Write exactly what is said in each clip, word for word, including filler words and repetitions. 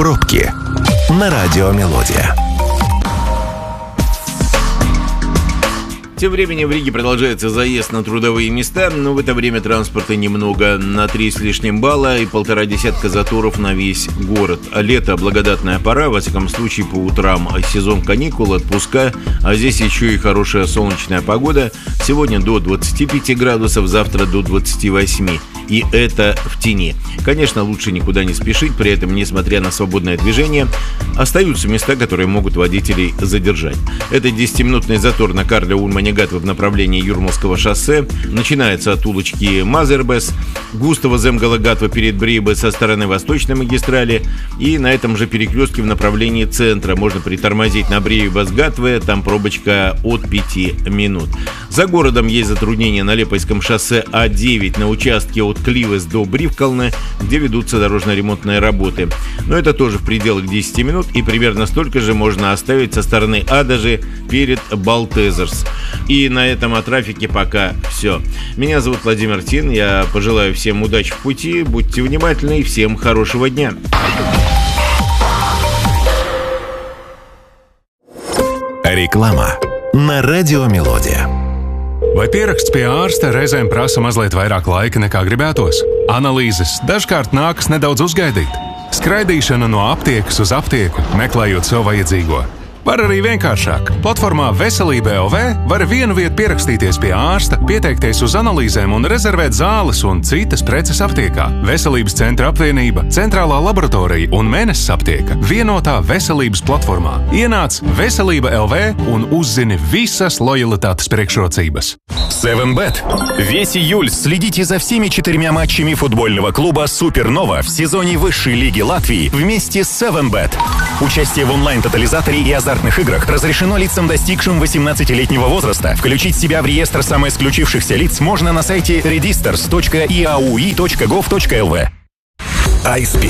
Пробки на радио «Мелодия». Тем временем в Риге продолжается заезд на трудовые места, но в это время транспорта немного, на три с лишним балла и полтора десятка заторов на весь город. А лето – благодатная пора, во всяком случае по утрам. Сезон каникул, отпуска, а здесь еще и хорошая солнечная погода. Сегодня до двадцати пяти градусов, завтра до двадцати восьми. И это в тени. Конечно, лучше никуда не спешить, при этом, несмотря на свободное движение, остаются места, которые могут водителей задержать. Это десятиминутный затор на Карля Ульмани-Гатве в направлении Юрмалского шоссе. Начинается от улочки Мазербес, Густава Земгала-Гатве перед Брибе со стороны восточной магистрали. И на этом же перекрестке в направлении центра можно притормозить на Брибе-Гатве, там пробочка от пяти минут. За городом есть затруднения на Лепойском шоссе А девять на участке от Кливес до Бривкалны, где ведутся дорожно-ремонтные работы. Но это тоже в пределах десяти минут, и примерно столько же можно оставить со стороны Адажи перед Балтезерс. И на этом о трафике пока все. Меня зовут Владимир Тин, я пожелаю всем удачи в пути, будьте внимательны и всем хорошего дня. Реклама на радио «Мелодия». Vai pieraksts pie ārsta reizēm prasa mazliet vairāk laika nekā gribētos? Analīzes dažkārt nākas nedaudz uzgaidīt. Skraidīšana no aptiekas uz aptieku, meklējot sev vajadzīgo. Var arī vienkāršāk. Platformā Veselība L V var vienu vietu pierakstīties pie ārsta, pieteikties uz analīzēm un rezervēt zāles un citas preces aptiekā. Veselības centra apvienība, centrālā laboratorija un mēnesis aptieka vienotā veselības platformā. Ienāc Veselība L V un uzzini visas lojalitātes priekšrocības. севен бет. Весь июль следите за всеми четырьмя матчами футбольного клуба «Супернова» в сезоне высшей лиги Латвии вместе с севен бет. Участие в онлайн-тотализаторе и азартных играх разрешено лицам, достигшим восемнадцатилетнего возраста. Включить себя в реестр самоисключившихся лиц можно на сайте redisters точка и а у и точка гов точка эл ви. iSpeak.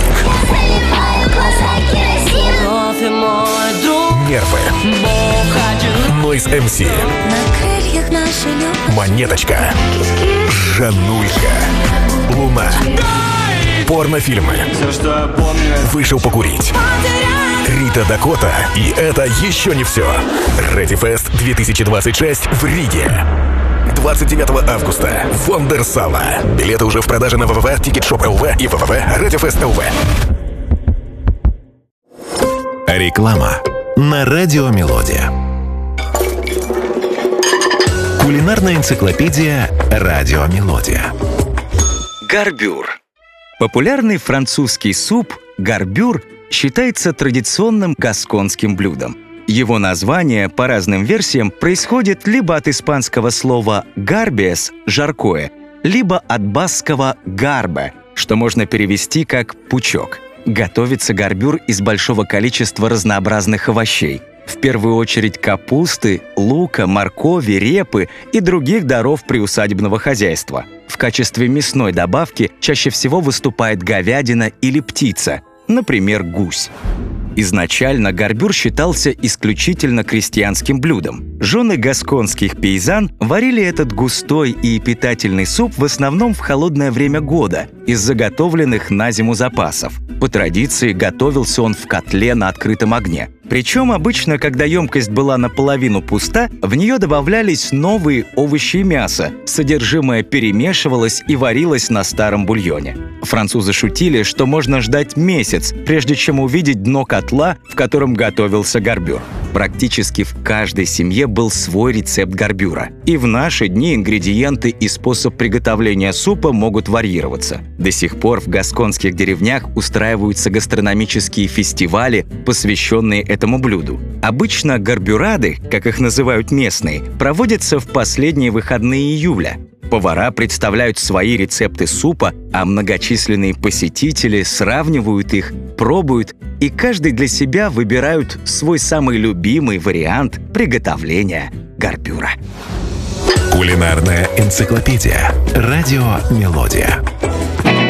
Нервы. Noise эм си. Монеточка. Жанулька. Луна. Порнофильмы. Вышел покурить. Рита Дакота. И это еще не все. Редифест две тысячи двадцать шесть в Риге. двадцать девятого августа. Вондерсала. Билеты уже в продаже на вэ вэ вэ точка тикетшоп точка эл ви и вэ вэ вэ точка редифест точка эл ви. Реклама на радио «Мелодия». Кулинарная энциклопедия «Радио Мелодия». Гарбюр. Популярный французский суп гарбюр считается традиционным гасконским блюдом. Его название, по разным версиям, происходит либо от испанского слова «гарбес» – «жаркое», либо от баскского «гарбе», что можно перевести как «пучок». Готовится гарбюр из большого количества разнообразных овощей. В первую очередь капусты, лука, моркови, репы и других даров приусадебного хозяйства. В качестве мясной добавки чаще всего выступает говядина или птица, например, гусь. Изначально гарбюр считался исключительно крестьянским блюдом. Жены гасконских пейзан варили этот густой и питательный суп в основном в холодное время года из заготовленных на зиму запасов. По традиции готовился он в котле на открытом огне. Причем обычно, когда емкость была наполовину пуста, в нее добавлялись новые овощи и мясо. Содержимое перемешивалось и варилось на старом бульоне. Французы шутили, что можно ждать месяц, прежде чем увидеть дно котла, в котором готовился гарбюр. Практически в каждой семье был свой рецепт гарбюра. И в наши дни ингредиенты и способ приготовления супа могут варьироваться. До сих пор в гасконских деревнях устраиваются гастрономические фестивали, посвященные этому блюду. Обычно гарбюрады, как их называют местные, проводятся в последние выходные июля. Повара представляют свои рецепты супа, а многочисленные посетители сравнивают их, пробуют и каждый для себя выбирают свой самый любимый вариант приготовления гарбюра. Кулинарная энциклопедия. Радио «Мелодия».